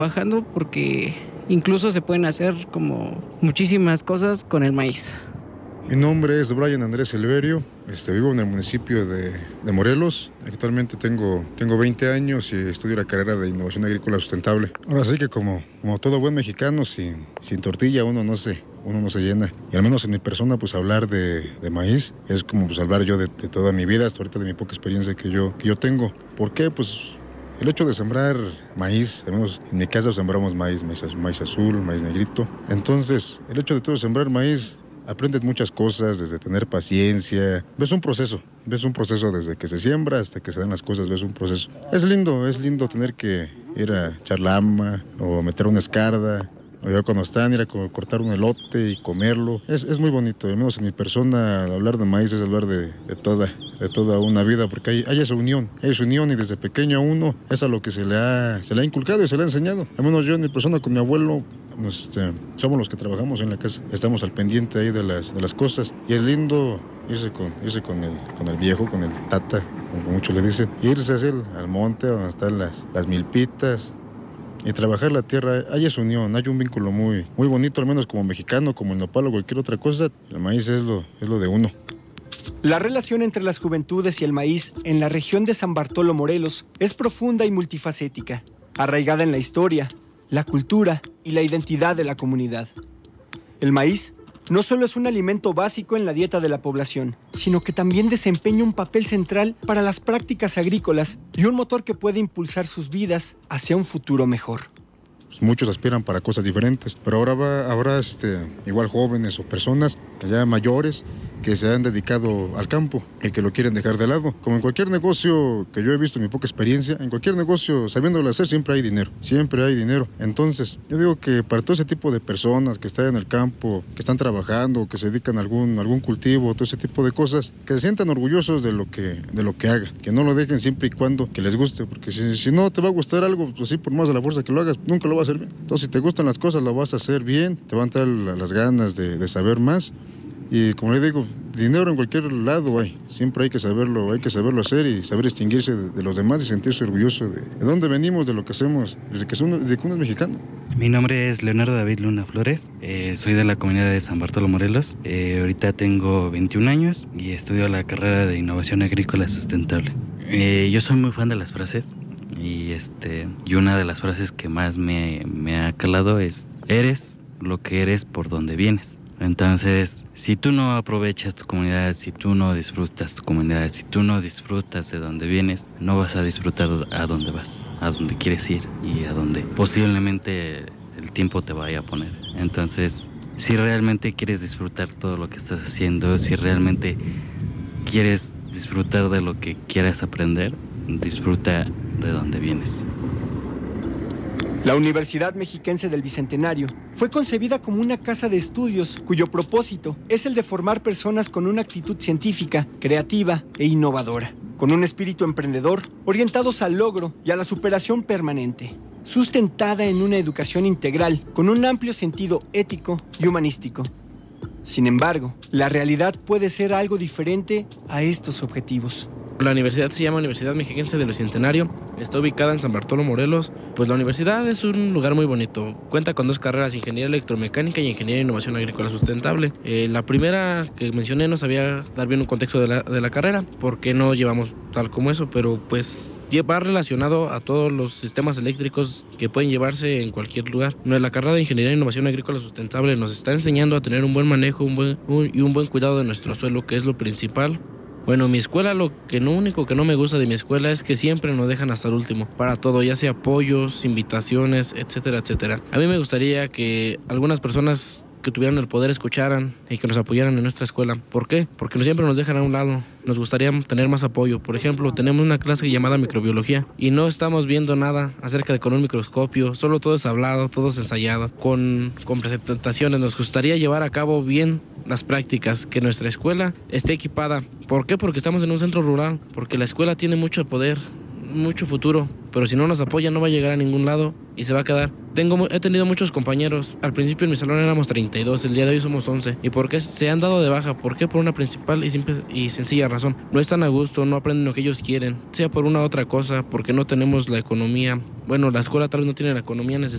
Trabajando porque incluso se pueden hacer como muchísimas cosas con el maíz. Mi nombre es Brian Andrés Silverio, vivo en el municipio de Morelos. Actualmente tengo 20 años y estudio la carrera de Innovación Agrícola Sustentable. Ahora sí que como todo buen mexicano, sin tortilla uno no se llena. Y al menos en mi persona, pues hablar de maíz es como pues hablar yo de toda mi vida, hasta ahorita de mi poca experiencia que yo tengo. ¿Por qué? Pues el hecho de sembrar maíz, al menos en mi casa sembramos maíz azul, maíz negrito. Entonces, el hecho de todo sembrar maíz, aprendes muchas cosas, desde tener paciencia. Ves un proceso desde que se siembra hasta que se dan las cosas, ves un proceso. Es lindo tener que ir a echar lama o meter una escarda. O ya cuando están, ir a cortar un elote y comerlo. Es muy bonito, al menos en mi persona, hablar de maíz es hablar de toda una vida, porque hay esa unión y desde pequeño a uno es a lo que se le ha inculcado y se le ha enseñado. Al menos yo en mi persona con mi abuelo, somos los que trabajamos en la casa, estamos al pendiente ahí de las cosas y es lindo irse con el viejo, con el tata, como muchos le dicen, irse así al monte donde están las milpitas. Y trabajar la tierra, hay esa unión, hay un vínculo muy, muy bonito, al menos como mexicano, como el nopal o cualquier otra cosa. El maíz es lo de uno. La relación entre las juventudes y el maíz en la región de San Bartolo, Morelos, es profunda y multifacética, arraigada en la historia, la cultura y la identidad de la comunidad. El maíz no solo es un alimento básico en la dieta de la población, sino que también desempeña un papel central para las prácticas agrícolas y un motor que puede impulsar sus vidas hacia un futuro mejor. Muchos aspiran para cosas diferentes, pero ahora habrá igual jóvenes o personas ya mayores que se han dedicado al campo y que lo quieren dejar de lado. Como en cualquier negocio que yo he visto en mi poca experiencia, en cualquier negocio sabiéndolo hacer siempre hay dinero. Entonces, yo digo que para todo ese tipo de personas que están en el campo, que están trabajando, que se dedican a algún cultivo, todo ese tipo de cosas, que se sientan orgullosos de lo que haga, que no lo dejen siempre y cuando que les guste, porque si no te va a gustar algo, pues sí, por más de la fuerza que lo hagas, nunca lo vas a hacer bien. Entonces, si te gustan las cosas, lo vas a hacer bien, te van a dar las ganas de saber más. Y como le digo, dinero en cualquier lado hay, siempre hay que saberlo hacer y saber distinguirse de los demás y sentirse orgulloso de dónde venimos, de lo que hacemos, desde que uno es mexicano. Mi nombre es Leonardo David Luna Flores, soy de la comunidad de San Bartolo, Morelos. Ahorita tengo 21 años y estudio la carrera de Innovación Agrícola Sustentable. Yo soy muy fan de las frases y una de las frases que más me ha calado es: eres lo que eres por donde vienes. Entonces, si tú no aprovechas tu comunidad, si tú no disfrutas tu comunidad, si tú no disfrutas de donde vienes, no vas a disfrutar a dónde vas, a dónde quieres ir y a dónde posiblemente el tiempo te vaya a poner. Entonces, si realmente quieres disfrutar todo lo que estás haciendo, si realmente quieres disfrutar de lo que quieras aprender, disfruta de donde vienes. La Universidad Mexiquense del Bicentenario fue concebida como una casa de estudios cuyo propósito es el de formar personas con una actitud científica, creativa e innovadora, con un espíritu emprendedor, orientados al logro y a la superación permanente, sustentada en una educación integral con un amplio sentido ético y humanístico. Sin embargo, la realidad puede ser algo diferente a estos objetivos. La universidad se llama Universidad Mexiquense del Bicentenario, está ubicada en San Bartolo, Morelos. Pues la universidad es un lugar muy bonito, cuenta con 2 carreras, Ingeniería Electromecánica y Ingeniería de Innovación Agrícola Sustentable. La primera que mencioné no sabía dar bien un contexto de la carrera, porque no llevamos tal como eso, pero pues va relacionado a todos los sistemas eléctricos que pueden llevarse en cualquier lugar. La carrera de Ingeniería de Innovación Agrícola Sustentable nos está enseñando a tener un buen manejo un buen cuidado de nuestro suelo, que es lo principal. Bueno, mi escuela, lo único que no me gusta de mi escuela es que siempre nos dejan hasta el último para todo, ya sea apoyos, invitaciones, etcétera, etcétera. A mí me gustaría que algunas personas que tuvieran el poder escucharan y que nos apoyaran en nuestra escuela. ¿Por qué? Porque siempre nos dejan a un lado. Nos gustaría tener más apoyo. Por ejemplo, tenemos una clase llamada microbiología y no estamos viendo nada acerca de con un microscopio, solo todo es hablado, todo es ensayado, con presentaciones. Nos gustaría llevar a cabo bien las prácticas, que nuestra escuela esté equipada. ¿Por qué? Porque estamos en un centro rural, porque la escuela tiene mucho poder, mucho futuro, pero si no nos apoya no va a llegar a ningún lado y se va a quedar. He tenido muchos compañeros. Al principio en mi salón éramos 32, el día de hoy somos 11. ¿Y por qué se han dado de baja? ¿Por qué? Por una principal y simple y sencilla razón: no están a gusto, no aprenden lo que ellos quieren, sea por una u otra cosa, porque no tenemos la economía. Bueno, la escuela tal vez no tiene la economía necesaria